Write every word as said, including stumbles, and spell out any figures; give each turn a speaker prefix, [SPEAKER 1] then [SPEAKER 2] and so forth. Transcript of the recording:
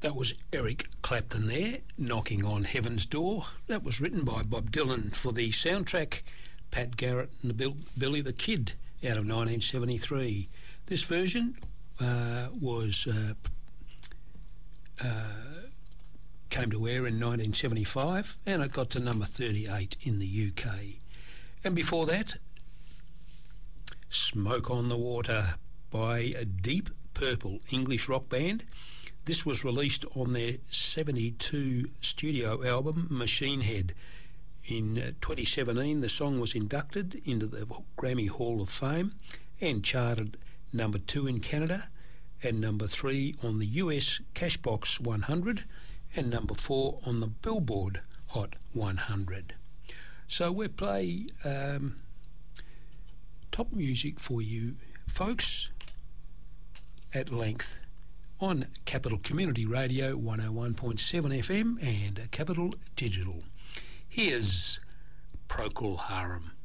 [SPEAKER 1] That was Eric Clapton there, Knocking on Heaven's Door. That was written by Bob Dylan for the soundtrack Pat Garrett and the Bill, Billy the Kid out of nineteen seventy-three. This version uh, was uh, uh, came to air in nineteen seventy-five, and it got to number thirty-eight in the U K. And before that, Smoke on the Water by a Deep Purple, English rock band. This was released on their seventy-two studio album, Machine Head. In uh, twenty seventeen, the song was inducted into the Grammy Hall of Fame and charted number two in Canada and number three on the U S Cashbox one hundred and number four on the Billboard Hot one hundred. So we play um, top music for you folks at length on Capital Community Radio one oh one point seven F M and Capital Digital. Here's Procol Harum.